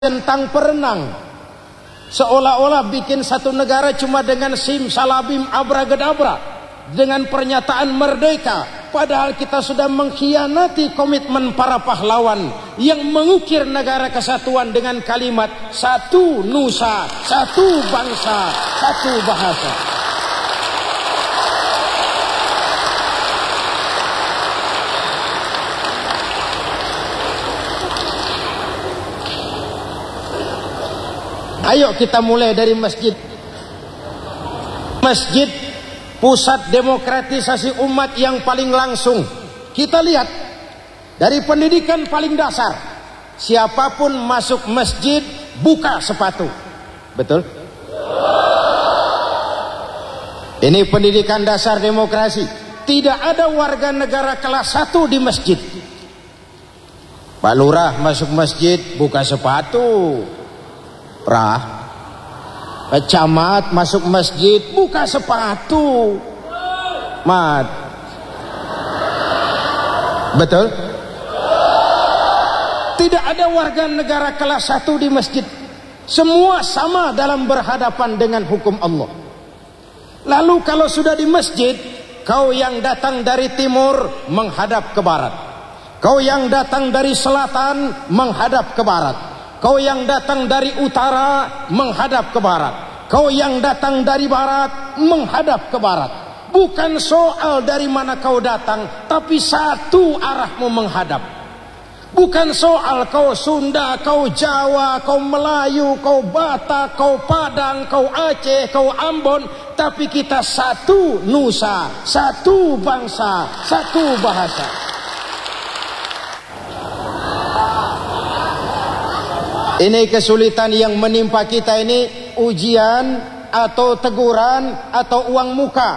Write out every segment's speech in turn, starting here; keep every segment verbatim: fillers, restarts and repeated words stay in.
tentang perenang, seolah-olah bikin satu negara cuma dengan sim salabim abracadabra, dengan pernyataan merdeka, padahal kita sudah mengkhianati komitmen para pahlawan yang mengukir negara kesatuan dengan kalimat satu nusa, satu bangsa, satu bahasa. Ayo kita mulai dari masjid. Masjid pusat demokratisasi umat yang paling langsung. Kita lihat dari pendidikan paling dasar. Siapapun masuk masjid buka sepatu. Betul? Ini pendidikan dasar demokrasi. Tidak ada warga negara kelas satu di masjid. Pak Lurah masuk masjid buka sepatu. Rah, camat masuk masjid buka sepatu. Mat, betul? Tidak ada warga negara kelas satu di masjid. Semua sama dalam berhadapan dengan hukum Allah. Lalu kalau sudah di masjid, kau yang datang dari timur menghadap ke barat, kau yang datang dari selatan menghadap ke barat, kau yang datang dari utara menghadap ke barat, kau yang datang dari barat menghadap ke barat. Bukan soal dari mana kau datang, tapi satu arahmu menghadap. Bukan soal kau Sunda, kau Jawa, kau Melayu, kau Batak, kau Padang, kau Aceh, kau Ambon, tapi kita satu nusa, satu bangsa, satu bahasa. Ini kesulitan yang menimpa kita ini, ujian atau teguran atau uang muka.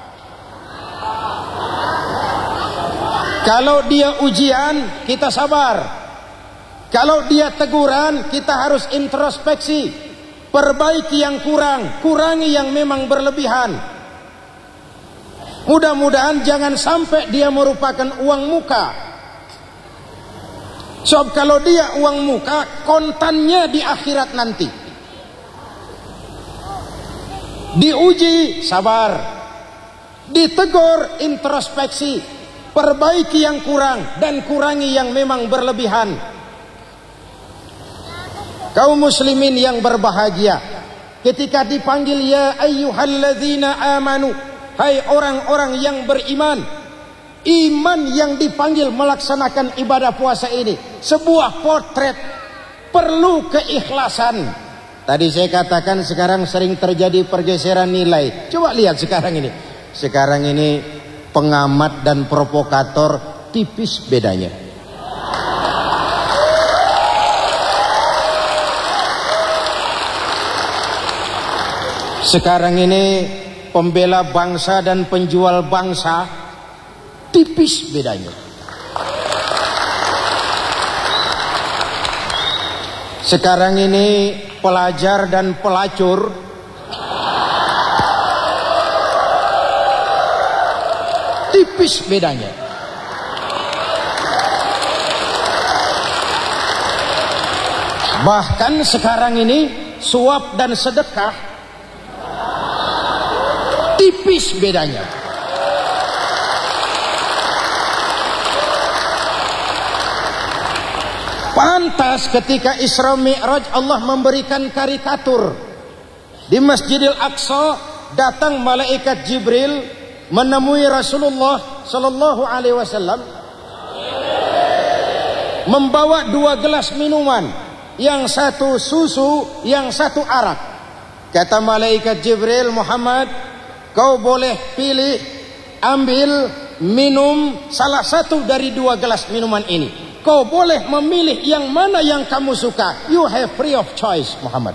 Kalau dia ujian, kita sabar. Kalau dia teguran, kita harus introspeksi, perbaiki yang kurang, kurangi yang memang berlebihan. Mudah-mudahan jangan sampai dia merupakan uang muka. Sebab kalau dia uang muka, kontannya di akhirat nanti. Diuji, sabar. Ditegur, introspeksi. Perbaiki yang kurang dan kurangi yang memang berlebihan. Kaum muslimin yang berbahagia, ketika dipanggil ya ayyuhalladzina amanu, hai orang-orang yang beriman. Iman yang dipanggil melaksanakan ibadah puasa ini sebuah potret, perlu keikhlasan. Tadi saya katakan sekarang sering terjadi pergeseran nilai. Coba lihat sekarang ini. Sekarang ini pengamat dan provokator tipis bedanya. Sekarang ini pembela bangsa dan penjual bangsa tipis bedanya. Sekarang ini pelajar dan pelacur tipis bedanya. Bahkan sekarang ini suap dan sedekah tipis bedanya. Pantas ketika Isra Mi'raj Allah memberikan karikatur. Di Masjidil Aqsa datang malaikat Jibril menemui Rasulullah sallallahu alaihi wasallam membawa dua gelas minuman, yang satu susu, yang satu arak. Kata malaikat Jibril, Muhammad, kau boleh pilih, ambil, minum salah satu dari dua gelas minuman ini. Kau boleh memilih yang mana yang kamu suka. You have free of choice, Muhammad.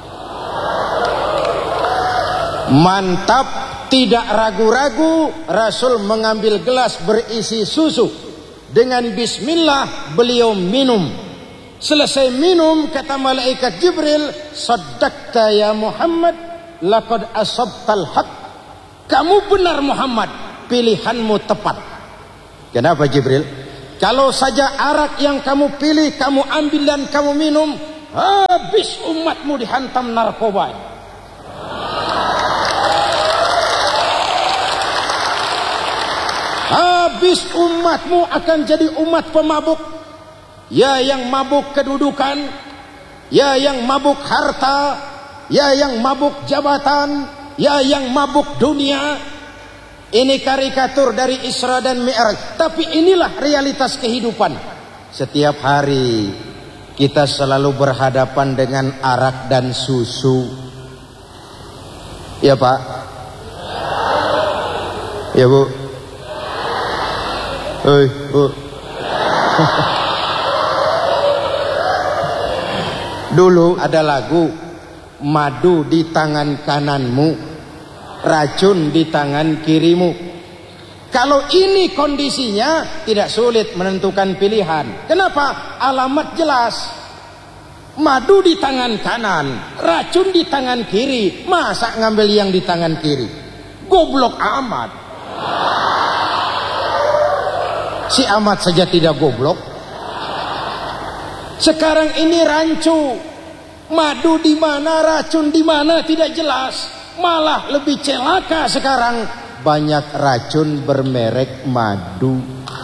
Mantap, tidak ragu-ragu Rasul mengambil gelas berisi susu. Dengan bismillah beliau minum. Selesai minum, kata malaikat Jibril, saddaqta ya Muhammad, laqad asabtal haq. Kamu benar Muhammad, pilihanmu tepat. Kenapa Jibril? Kalau saja arak yang kamu pilih, kamu ambil dan kamu minum, habis umatmu dihantam narkoba. Habis umatmu akan jadi umat pemabuk. Ya yang mabuk kedudukan, ya yang mabuk harta, ya yang mabuk jabatan, ya yang mabuk dunia. Ini karikatur dari Isra dan Mi'raj, tapi inilah realitas kehidupan. Setiap hari kita selalu berhadapan dengan arak dan susu. Ya Pak? Ya Bu? Hei Bu. Dulu ada lagu, madu di tangan kananmu, racun di tangan kirimu. Kalau ini kondisinya tidak sulit menentukan pilihan. Kenapa? Alamat jelas. Madu di tangan kanan, racun di tangan kiri. Masa ngambil yang di tangan kiri? Goblok amat. Si amat saja tidak goblok. Sekarang ini rancu, madu di mana, racun di mana tidak jelas. Malah lebih celaka sekarang, banyak racun bermerek madu.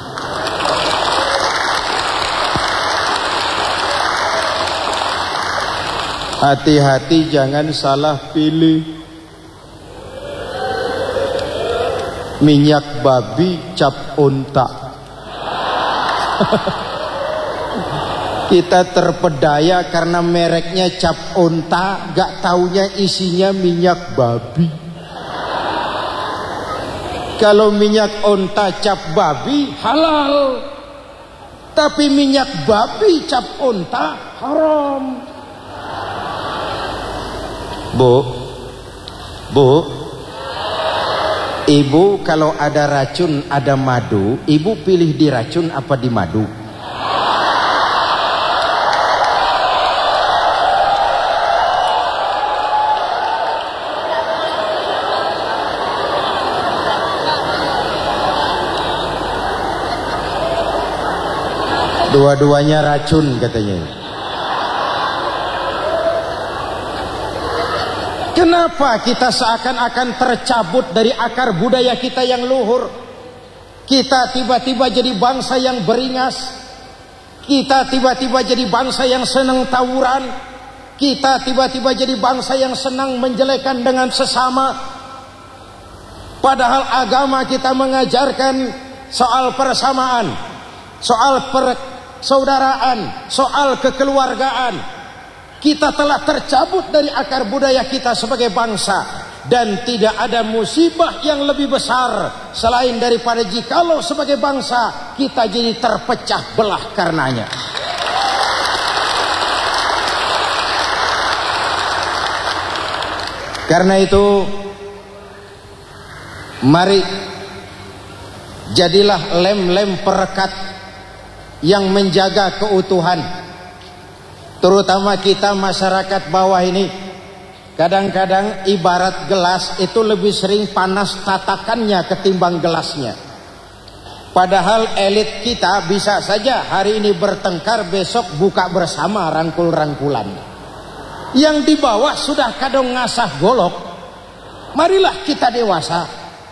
Hati-hati jangan salah pilih. Minyak babi cap unta. Kita terpedaya karena mereknya cap unta, gak taunya isinya minyak babi. Kalau minyak unta cap babi halal, tapi minyak babi cap unta haram. Bu, Bu, Ibu kalau ada racun ada madu, Ibu pilih di racun apa di madu? Dua-duanya racun katanya. Kenapa kita seakan-akan tercabut dari akar budaya kita yang luhur? Kita tiba-tiba jadi bangsa yang beringas. Kita tiba-tiba jadi bangsa yang senang tawuran. Kita tiba-tiba jadi bangsa yang senang menjelekan dengan sesama. Padahal agama kita mengajarkan soal persamaan, soal persaudaraan, soal kekeluargaan. Kita telah tercabut dari akar budaya kita sebagai bangsa. Dan tidak ada musibah yang lebih besar selain daripada jikalau sebagai bangsa kita jadi terpecah belah karenanya. Karena itu, mari jadilah lem-lem perekat yang menjaga keutuhan. Terutama kita masyarakat bawah ini, kadang-kadang ibarat gelas itu lebih sering panas tatakannya ketimbang gelasnya. Padahal elit kita bisa saja hari ini bertengkar, besok buka bersama rangkul-rangkulan. Yang di bawah sudah kadang ngasah golok. Marilah kita dewasa.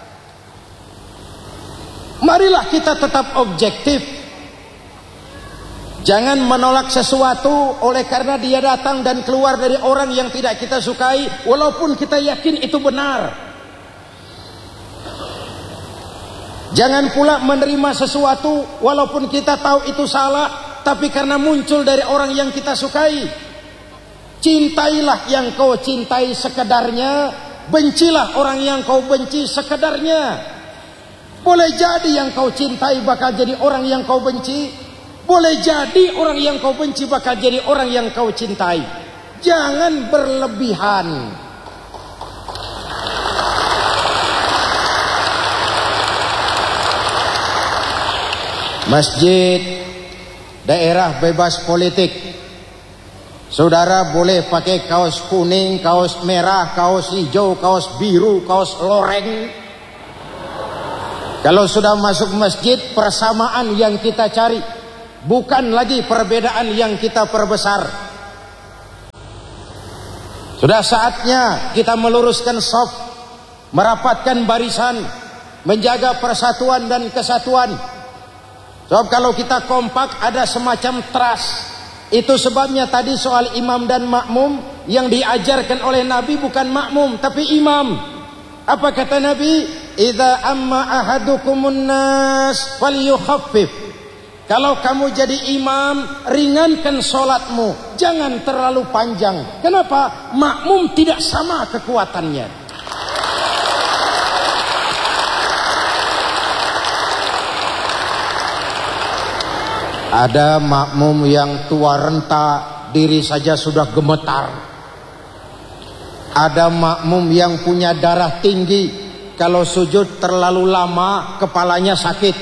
Marilah kita tetap objektif. Jangan menolak sesuatu oleh karena dia datang dan keluar dari orang yang tidak kita sukai, walaupun kita yakin itu benar. Jangan pula menerima sesuatu walaupun kita tahu itu salah, tapi karena muncul dari orang yang kita sukai. Cintailah yang kau cintai sekedarnya, bencilah orang yang kau benci sekedarnya. Boleh jadi yang kau cintai bakal jadi orang yang kau benci. Boleh jadi orang yang kau benci bakal jadi orang yang kau cintai. Jangan berlebihan. Masjid, daerah bebas politik. Saudara boleh pakai kaos kuning, kaos merah, kaos hijau, kaos biru, kaos loreng. Kalau sudah masuk masjid, persamaan yang kita cari, bukan lagi perbedaan yang kita perbesar. Sudah saatnya kita meluruskan shaf, merapatkan barisan, menjaga persatuan dan kesatuan. Sebab kalau kita kompak ada semacam trust. Itu sebabnya tadi soal imam dan makmum, yang diajarkan oleh Nabi bukan makmum tapi imam. Apa kata Nabi? Idza amma ahadukumun nas falyukhaffif. Kalau kamu jadi imam, ringankan solatmu, jangan terlalu panjang. Kenapa? Makmum tidak sama kekuatannya. Ada makmum yang tua renta, diri saja sudah gemetar. Ada makmum yang punya darah tinggi, kalau sujud terlalu lama kepalanya sakit.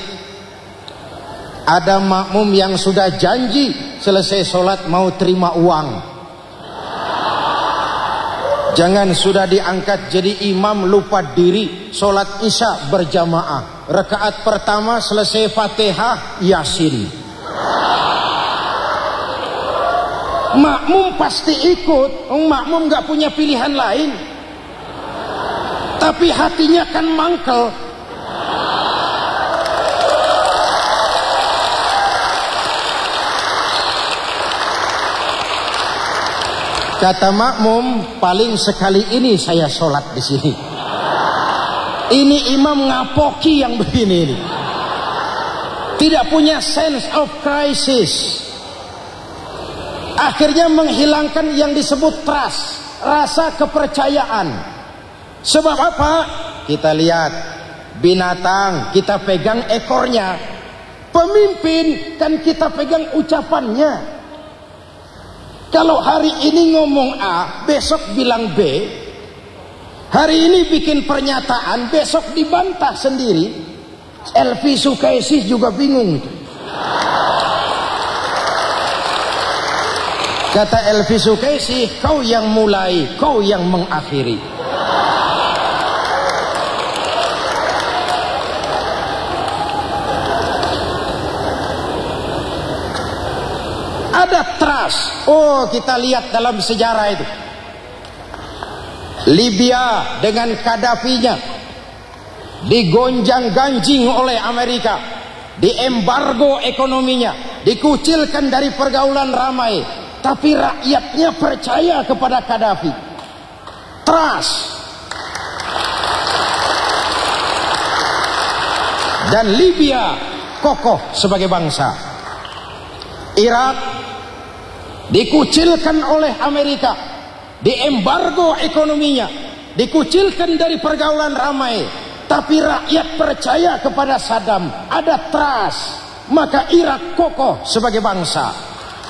Ada makmum yang sudah janji selesai sholat mau terima uang. Jangan sudah diangkat jadi imam lupa diri, sholat isya berjamaah. Rakaat pertama selesai Fatihah, Yasin. Makmum pasti ikut, makmum gak punya pilihan lain. Tapi hatinya kan mangkel. Kata makmum, paling sekali ini saya sholat di sini. Ini imam ngapoki yang begini ini. Tidak punya sense of crisis. Akhirnya menghilangkan yang disebut trust, rasa kepercayaan. Sebab apa? Kita lihat binatang, kita pegang ekornya. Pemimpin kan kita pegang ucapannya. Kalau hari ini ngomong A, besok bilang B. Hari ini bikin pernyataan, besok dibantah sendiri. Elvi Sukaisi juga bingung itu. Kata Elvi Sukaisi, kau yang mulai, kau yang mengakhiri. Ada trust. Oh, kita lihat dalam sejarah itu. Libya dengan Gaddafi-nya digonjang-ganjing oleh Amerika, diembargo ekonominya, dikucilkan dari pergaulan ramai. Tapi rakyatnya percaya kepada Gaddafi. Trust. Dan Libya kokoh sebagai bangsa. Irak dikucilkan oleh Amerika, diembargo ekonominya, dikucilkan dari pergaulan ramai. Tapi rakyat percaya kepada Saddam. Ada trust. Maka Irak kokoh sebagai bangsa.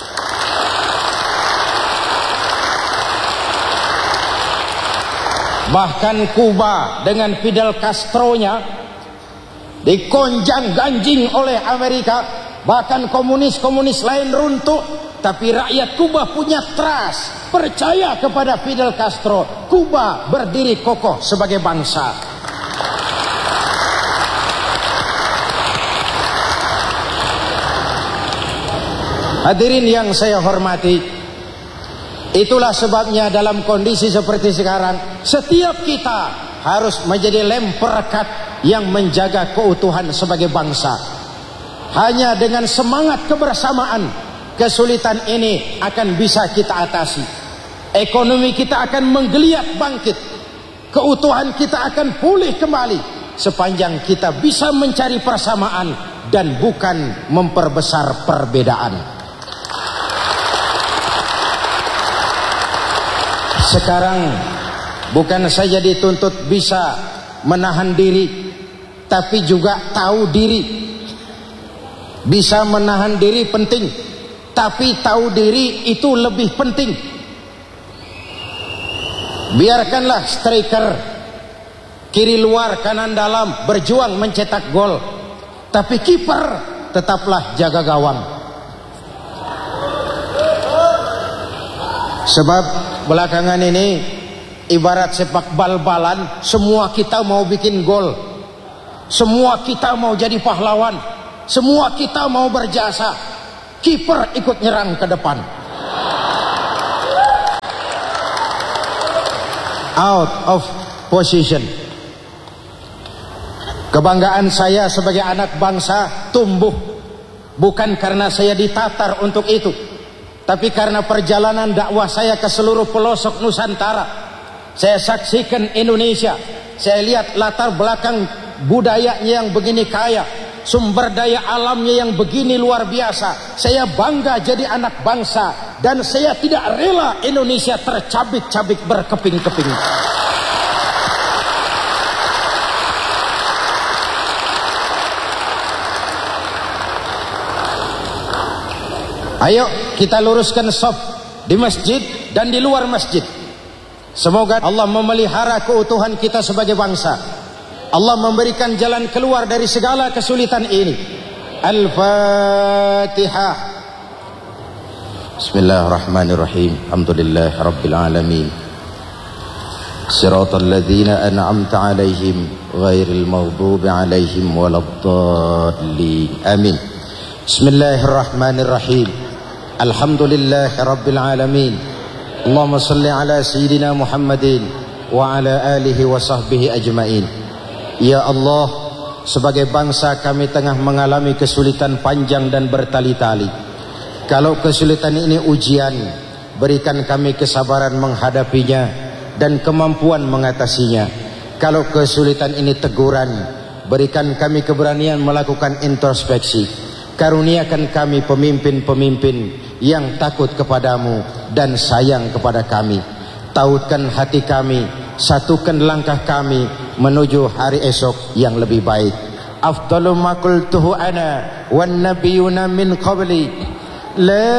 Bahkan Kuba dengan Fidel Castro-nya dikonjang-ganjing oleh Amerika. Bahkan komunis-komunis lain runtuh. Tapi rakyat Kuba punya trust, percaya kepada Fidel Castro. Kuba berdiri kokoh sebagai bangsa. Hadirin yang saya hormati, itulah sebabnya dalam kondisi seperti sekarang, setiap kita harus menjadi lem perekat yang menjaga keutuhan sebagai bangsa. Hanya dengan semangat kebersamaan, kesulitan ini akan bisa kita atasi. Ekonomi kita akan menggeliat bangkit. Keutuhan kita akan pulih kembali. Sepanjang kita bisa mencari persamaan dan bukan memperbesar perbedaan. Sekarang bukan saja dituntut bisa menahan diri, tapi juga tahu diri. Bisa menahan diri penting, tapi tahu diri itu lebih penting. Biarkanlah striker kiri luar kanan dalam berjuang mencetak gol, tapi kiper tetaplah jaga gawang. Sebab belakangan ini ibarat sepak bal-balan, semua kita mau bikin gol, semua kita mau jadi pahlawan, semua kita mau berjasa. Kiper ikut nyerang ke depan. out of position. Kebanggaan saya sebagai anak bangsa tumbuh bukan karena saya ditatar untuk itu, tapi karena perjalanan dakwah saya ke seluruh pelosok Nusantara. Saya saksikan Indonesia, saya lihat latar belakang budayanya yang begini kaya, sumber daya alamnya yang begini luar biasa. Saya bangga jadi anak bangsa, dan saya tidak rela Indonesia tercabik-cabik berkeping-keping. Ayo kita luruskan shaf di masjid dan di luar masjid. Semoga Allah memelihara keutuhan kita sebagai bangsa. Allah memberikan jalan keluar dari segala kesulitan ini. Al-Fatihah. Bismillahirrahmanirrahim. Alhamdulillah Rabbil Alamin. Siratal ladzina an'amta alaihim ghairil maghdubi alaihim waladdallin. Amin. Bismillahirrahmanirrahim. Alhamdulillah Rabbil Alamin. Allahumma salli ala Sayyidina Muhammadin wa ala alihi wa sahbihi ajma'in. Ya Allah, sebagai bangsa kami tengah mengalami kesulitan panjang dan bertali-tali. Kalau kesulitan ini ujian, berikan kami kesabaran menghadapinya dan kemampuan mengatasinya. Kalau kesulitan ini teguran, berikan kami keberanian melakukan introspeksi. Karuniakan kami pemimpin-pemimpin yang takut kepadamu dan sayang kepada kami. Tautkan hati kami, satukan langkah kami menuju hari esok yang lebih baik. Afdalu ma qultuhu ana wan nabiyuna min qabli la